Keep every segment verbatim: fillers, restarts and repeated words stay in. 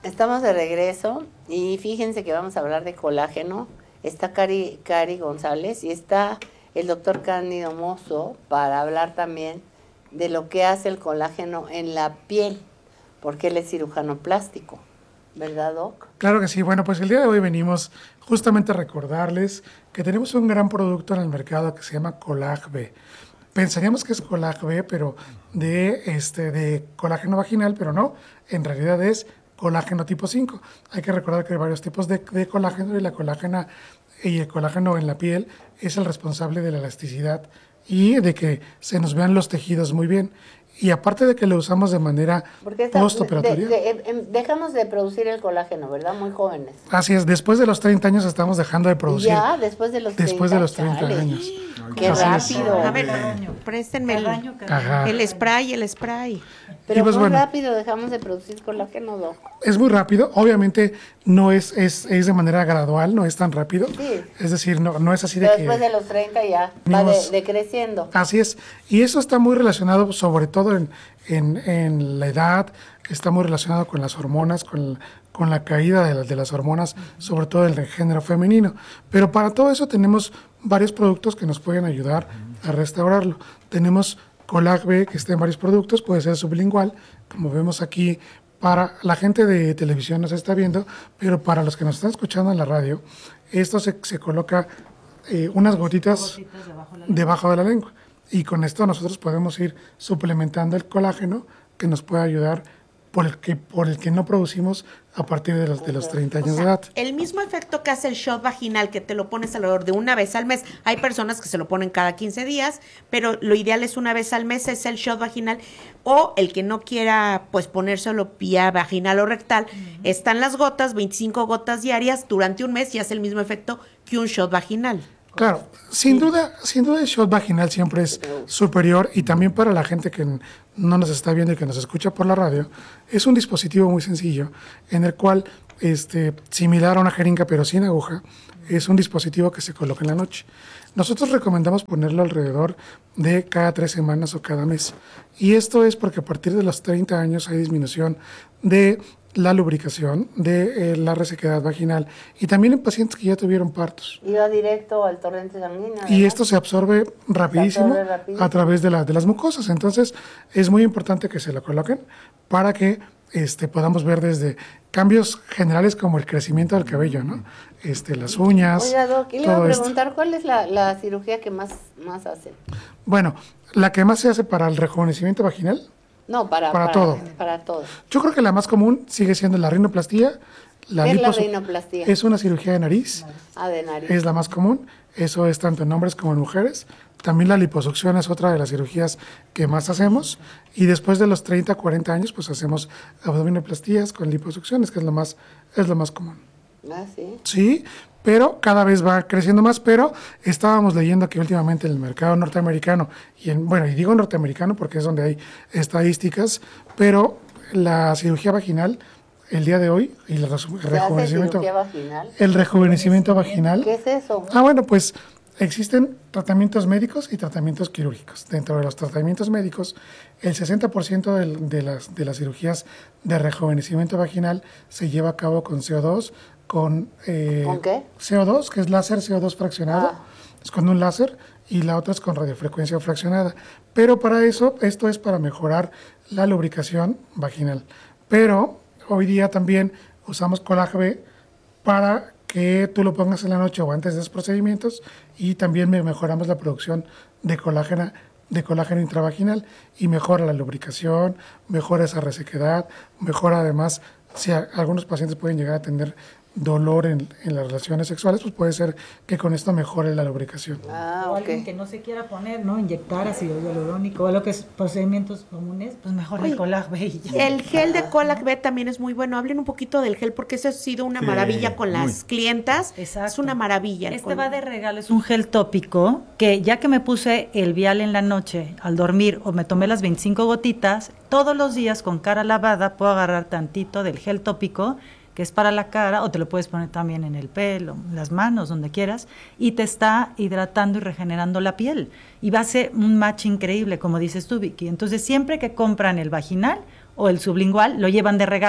Estamos de regreso y fíjense que vamos a hablar de colágeno. Está Cari, Cari González y está el doctor Cándido Mozo para hablar también de lo que hace el colágeno en la piel, porque él es cirujano plástico, ¿verdad, Doc? Claro que sí. Bueno, pues el día de hoy venimos justamente a recordarles que tenemos un gran producto en el mercado que se llama Colag-B. Pensaríamos que es Colag-B, pero de, este, de colágeno vaginal, pero no, en realidad es colágeno tipo cinco. Hay que recordar que hay varios tipos de, de colágeno y la colágena y el colágeno en la piel es el responsable de la elasticidad y de que se nos vean los tejidos muy bien. Y aparte de que lo usamos de manera postoperatoria. De, de, de, dejamos de producir el colágeno, ¿verdad? Muy jóvenes. Así es, después de los treinta años estamos dejando de producir. Ya, después de los treinta. Después de los treinta chale. años. Qué Así rápido. es. A ver, préstenme el, el spray, el spray. Pero pues muy bueno, rápido dejamos de producir colágeno, Doc. Es muy rápido, obviamente no es, es, es de manera gradual, no es tan rápido. Sí. Es decir, no, no es así de Pero que... después de los treinta ya va Venimos- de- decreciendo. Así es, y eso está muy relacionado sobre todo en, en, en la edad, está muy relacionado con las hormonas, con, con la caída de, la- de las hormonas, sobre todo del género femenino. Pero para todo eso tenemos varios productos que nos pueden ayudar a restaurarlo. Tenemos Colag-B, que está en varios productos, puede ser sublingual, como vemos aquí. Para la gente de televisión nos está viendo, pero para los que nos están escuchando en la radio, esto se, se coloca eh, unas gotitas debajo de la lengua. Y con esto nosotros podemos ir suplementando el colágeno que nos puede ayudar por el que, por el que no producimos a partir de los, de los treinta años O sea, de edad. el mismo efecto que hace el shot vaginal, que te lo pones alrededor de una vez al mes. Hay personas que se lo ponen cada quince días, pero lo ideal es una vez al mes, es el shot vaginal. O el que no quiera, pues, ponérselo vía vaginal o rectal, uh-huh. Están las gotas, veinticinco gotas diarias durante un mes y hace el mismo efecto que un shot vaginal. Claro, sin duda, sin duda el shot vaginal siempre es superior, y también para la gente que no nos está viendo y que nos escucha por la radio, es un dispositivo muy sencillo en el cual, este, similar a una jeringa pero sin aguja, es un dispositivo que se coloca en la noche. Nosotros recomendamos ponerlo alrededor de cada tres semanas o cada mes, y esto es porque a partir de los treinta años hay disminución de la lubricación, de eh, la resequedad vaginal, y también en pacientes que ya tuvieron partos. Iba directo al torrente sanguíneo. Y ¿verdad? esto se absorbe rapidísimo, Se absorbe rapidísimo. a través de, la, de las mucosas. Entonces, es muy importante que se lo coloquen para que este, podamos ver desde cambios generales como el crecimiento del cabello, ¿no? Este, las uñas, Oiga, Doc, y le iba a todo esto. preguntar, ¿cuál es la, la cirugía que más, más hacen? Bueno, la que más se hace para el rejuvenecimiento vaginal, No, para, Para todo. Para todo. yo creo que la más común sigue siendo la rinoplastia. La ¿Qué es la liposu- rinoplastia? Es una cirugía de nariz. Ah, de nariz. Es la más común, eso es tanto en hombres como en mujeres. También la liposucción es otra de las cirugías que más hacemos, y después de los treinta, cuarenta años pues hacemos abdominoplastías con liposucciones, que es lo más, es lo más común. Ah, sí. Sí, pero cada vez va creciendo más, pero estábamos leyendo que últimamente en el mercado norteamericano, y en, bueno, y digo norteamericano porque es donde hay estadísticas, pero la cirugía vaginal el día de hoy y el reju- ¿Se hace rejuvenecimiento, cirugía vaginal? el rejuvenecimiento vaginal. ¿Qué es eso? Ah, bueno, pues existen tratamientos médicos y tratamientos quirúrgicos. Dentro de los tratamientos médicos, el sesenta por ciento del- de, las, de las cirugías de rejuvenecimiento vaginal se lleva a cabo con C O dos, con... eh, ¿Con qué? C O dos, que es láser C O dos fraccionado, Ah. es con un láser, y la otra es con radiofrecuencia fraccionada. Pero para eso, esto es para mejorar la lubricación vaginal. Pero hoy día también usamos Colag-B para que tú lo pongas en la noche o antes de esos procedimientos, y también me- mejoramos la producción de colágeno, de colágeno intravaginal, y mejora la lubricación, mejora esa resequedad, mejora además, si a- algunos pacientes pueden llegar a tener dolor en, en las relaciones sexuales, pues puede ser que con esto mejore la lubricación. Ah, O ok. alguien que no se quiera poner, ¿no? Inyectar ácido hialurónico o lo que es procedimientos comunes, pues mejor el Colag-B y ya. El gel de Colag-B también es muy bueno. Hablen un poquito del gel porque eso ha sido una Sí, maravilla con las muy. clientas. Exacto. Es una maravilla. el Este Colag- va de regalo, es un gel tópico que ya que me puse el vial en la noche al dormir o me tomé las veinticinco gotitas, todos los días con cara lavada puedo agarrar tantito del gel tópico, que es para la cara, o te lo puedes poner también en el pelo, en las manos, donde quieras, y te está hidratando y regenerando la piel. Y va a ser un match increíble, como dices tú, Vicky. Entonces, siempre que compran el vaginal o el sublingual, lo llevan de regalo.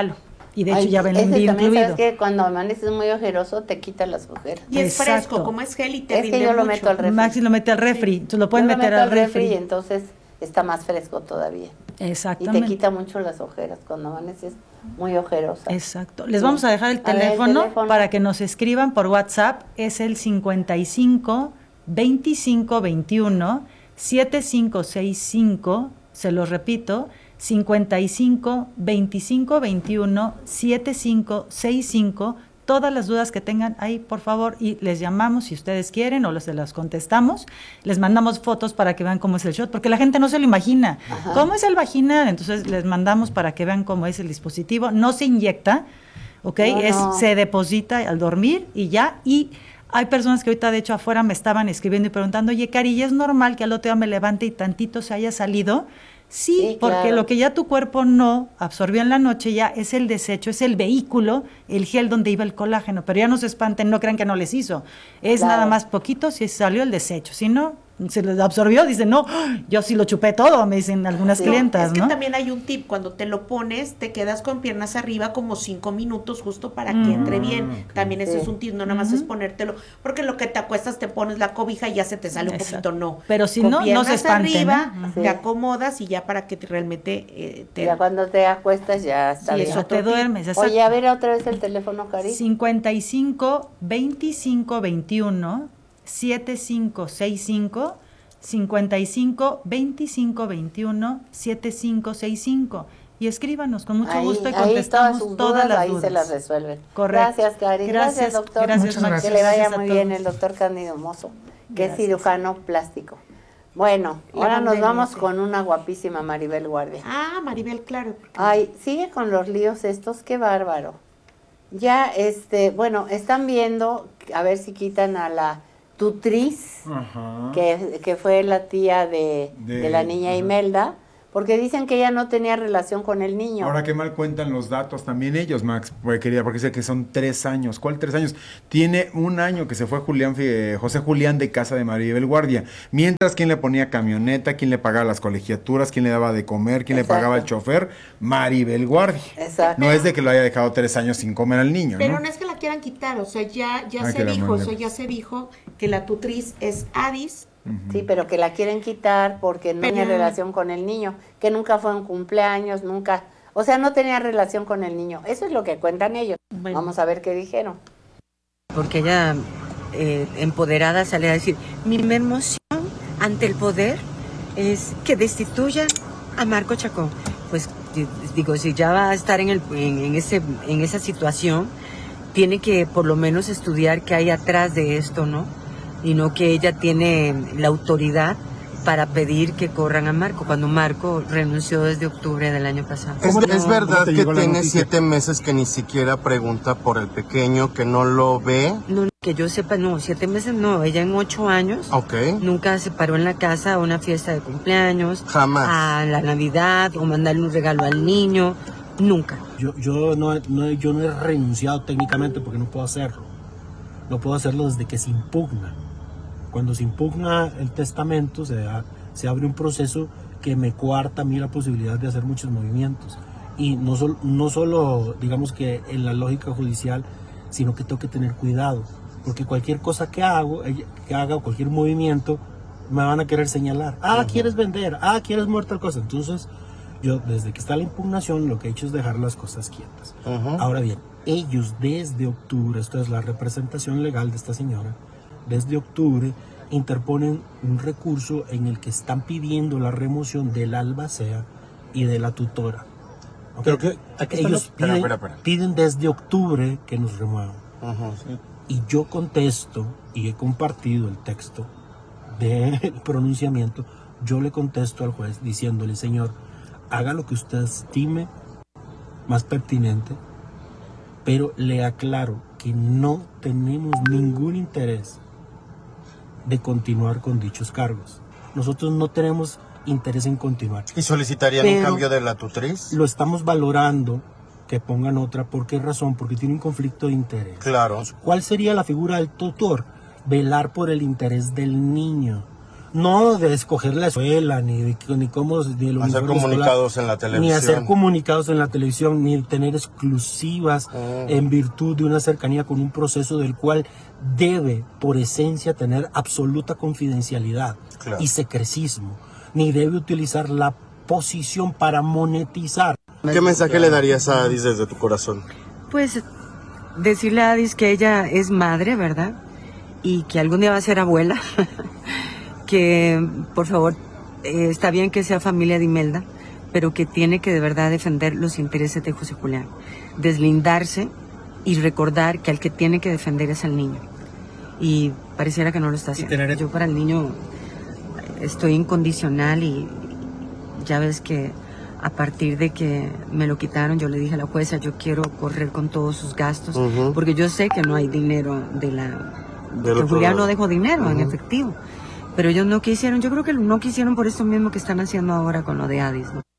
Y de hecho Ay, ya ven ese el también, incluido. ¿sabes qué? Cuando amaneces muy ojeroso, te quita las ojeras. Y es Exacto. fresco, como es gel y te Es que rinde yo lo mucho. meto al refri. Maxi lo mete al refri, entonces lo pueden Yo lo meter meto al refri. y entonces está más fresco todavía. Y Exactamente. te quita mucho las ojeras cuando amaneces muy ojerosa. Exacto. Les Sí. vamos a dejar el A ver, el teléfono, teléfono. para que nos escriban por WhatsApp. Es el cincuenta y cinco, veinticinco, veintiuno, setenta y cinco sesenta y cinco. Se los repito, cincuenta y cinco, veinticinco, veintiuno, setenta y cinco sesenta y cinco. Todas las dudas que tengan ahí, por favor, y les llamamos si ustedes quieren o se las contestamos. Les mandamos fotos para que vean cómo es el shot, porque la gente no se lo imagina. Ajá. ¿Cómo es el vaginal? Entonces les mandamos para que vean cómo es el dispositivo. No se inyecta, ¿ok? No, es no. Se deposita al dormir y ya. Y hay personas que ahorita, de hecho, afuera me estaban escribiendo y preguntando, oye, Cari, ¿y es normal que al otro día me levante y tantito se haya salido? Sí, Sí, porque claro. lo que ya tu cuerpo no absorbió en la noche ya es el desecho, es el vehículo, el gel donde iba el colágeno. Pero ya no se espanten, no crean que no les hizo. Es Claro. nada más poquito si salió el desecho. Si no, se les absorbió, dicen, no, yo sí lo chupé todo, me dicen algunas Sí. clientas, Es que ¿no? también hay un tip, cuando te lo pones, te quedas con piernas arriba como cinco minutos justo para que Mm. entre bien. También ese Sí. es un tip, no nada más es ponértelo, porque lo que te acuestas te pones la cobija y ya se te sale un Exacto. poquito, no. Pero si Con no, no piernas se espanten, arriba, ¿eh? Sí. te acomodas y ya para que te realmente eh, te... Ya cuando te acuestas ya está Sí, bien. eso Ya te otro tip. duermes, exacto. Oye, a ver otra vez el teléfono, Cari. cincuenta y cinco, veinticinco, veintiuno, setenta y cinco sesenta y cinco, cincuenta y cinco, veinticinco, veintiuno, setenta y cinco sesenta y cinco. Y escríbanos, con mucho Ahí- gusto y ahí contestamos todas sus todas dudas, las ahí dudas. se las resuelven. Correcto. Gracias, Cari. Gracias, Gracias, doctor. gracias, Muchas Maxi. gracias. Que le vaya Gracias a muy bien todos. el doctor Cándido Mozo, que es Gracias. cirujano plástico. Bueno, La ahora nos pandemia, vamos sí. con una guapísima Maribel Guardia. Ah, Maribel, claro. porque- Ay, sigue con los líos estos, qué bárbaro. Ya, este, bueno, están viendo a ver si quitan a la tutriz, Ajá. que, que fue la tía de, De- de la niña ajá. Imelda, porque dicen que ella no tenía relación con el niño. Ahora qué mal cuentan los datos también ellos, Max, porque quería, porque dice que son tres años. ¿Cuál tres años? Tiene un año que se fue Julián, eh, José Julián de casa de Maribel Guardia. Mientras, ¿quién le ponía camioneta? ¿Quién le pagaba las colegiaturas? ¿Quién le daba de comer? ¿Quién Exacto. le pagaba el chofer? Maribel Guardia. Exacto. No es de que lo haya dejado tres años sin comer al niño, Pero ¿no? no es que la quieran quitar, o sea, ya, ya Ah, se que la dijo, o manden. sea, ya se dijo que la tutriz es Adis. Sí, pero que la quieren quitar porque no Pero- tenía relación con el niño, que nunca fue un cumpleaños, nunca, o sea, no tenía relación con el niño. Eso es lo que cuentan ellos. Bueno. Vamos a ver qué dijeron. Porque ella, eh, empoderada, sale a decir, mi emoción ante el poder es que destituyan a Marco Chacón. Pues di- digo, si ya va a estar en, el, en, en ese, en esa situación, tiene que por lo menos estudiar qué hay atrás de esto, ¿no? Y no que ella tiene la autoridad para pedir que corran a Marco, cuando Marco renunció desde octubre del año pasado. Es, ¿Cómo te- es verdad cómo te que llegó la tiene noticia? siete meses que ni siquiera pregunta por el pequeño, que no lo ve. No, que yo sepa, no, siete meses no, ella en ocho años Ok. nunca se paró en la casa a una fiesta de cumpleaños, Jamás. a la Navidad o mandarle un regalo al niño, nunca. Yo, yo, no, no, yo no he renunciado técnicamente porque no puedo hacerlo. No puedo hacerlo desde que se impugna. Cuando se impugna el testamento, se, da- se abre un proceso que me coarta a mí la posibilidad de hacer muchos movimientos. Y no, sol- no solo, digamos que en la lógica judicial, sino que tengo que tener cuidado. Porque cualquier cosa que hago, eh, que haga o cualquier movimiento, me van a querer señalar. Ah, quieres vender, ah, quieres mover tal cosa. Entonces, yo desde que está la impugnación, lo que he hecho es dejar las cosas quietas. Ujú. Ahora bien, ellos desde octubre, esto es la representación legal de esta señora, desde octubre interponen un recurso en el que están pidiendo la remoción del albacea y de la tutora. ¿Ok? Creo que- aquí están ellos los- espera, piden, espera, espera. piden desde octubre que nos remuevan. Ujú. Y yo contesto, y he compartido el texto del pronunciamiento, yo le contesto al juez diciéndole, señor, haga lo que usted estime más pertinente, pero le aclaro que no tenemos ningún interés de continuar con dichos cargos. Nosotros no tenemos interés en continuar. ¿Y solicitarían un Pero- cambio de la tutriz? Lo estamos valorando que pongan otra. ¿Por qué razón? Porque tiene un conflicto de interés. Claro. ¿Cuál sería la figura del tutor? Velar por el interés del niño. no de escoger la escuela, ni, de, ni cómo... Ni el hacer comunicados escolar, en la televisión. Ni hacer comunicados en la televisión, ni tener exclusivas oh. en virtud de una cercanía con un proceso del cual debe, por esencia, tener absoluta confidencialidad claro. y secrecismo. Ni debe utilizar la posición para monetizar. ¿Qué mensaje le darías a Adis desde tu corazón? Pues decirle a Adis que ella es madre, ¿verdad? Y que algún día va a ser abuela. Que por favor, eh, está bien que sea familia de Imelda, pero que tiene que de verdad defender los intereses de José Julián, deslindarse y recordar que al que tiene que defender es al niño. Y pareciera que no lo está haciendo. Tener... Yo para el niño estoy incondicional y ya ves que a partir de que me lo quitaron, yo le dije a la jueza, yo quiero correr con todos sus gastos, uh-huh. porque yo sé que no hay dinero de la... que Julián no dejó dinero uh-huh. en efectivo. Pero ellos no quisieron, yo creo que no quisieron por esto mismo que están haciendo ahora con lo de Adis, ¿no?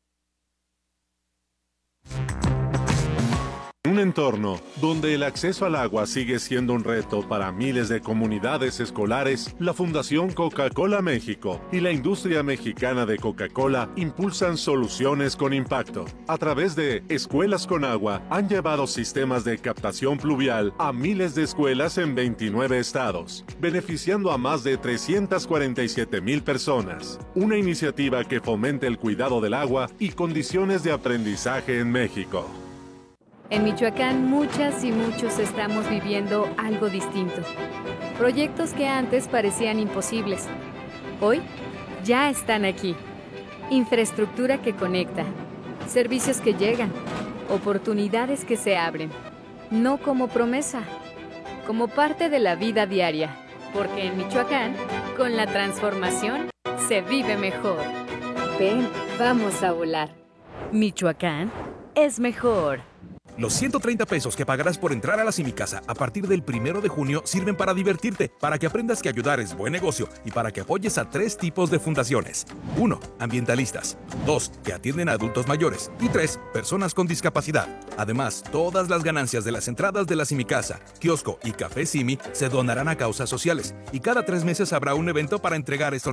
Un entorno donde el acceso al agua sigue siendo un reto para miles de comunidades escolares, la Fundación Coca-Cola México y la industria mexicana de Coca-Cola impulsan soluciones con impacto. A través de Escuelas con Agua, han llevado sistemas de captación pluvial a miles de escuelas en veintinueve estados, beneficiando a más de trescientas cuarenta y siete mil personas. Una iniciativa que fomenta el cuidado del agua y condiciones de aprendizaje en México. En Michoacán, muchas y muchos estamos viviendo algo distinto. Proyectos que antes parecían imposibles, hoy ya están aquí. Infraestructura que conecta, servicios que llegan, oportunidades que se abren. No como promesa, como parte de la vida diaria. Porque en Michoacán, con la transformación, se vive mejor. Ven, vamos a volar. Michoacán es mejor. Los ciento treinta pesos que pagarás por entrar a la Simicasa a partir del primero de junio sirven para divertirte, para que aprendas que ayudar es buen negocio y para que apoyes a tres tipos de fundaciones. uno. Ambientalistas. dos. Que atienden a adultos mayores. Y tres. Personas con discapacidad. Además, todas las ganancias de las entradas de la Simicasa, kiosco y café Simi se donarán a causas sociales. Y cada tres meses habrá un evento para entregar estos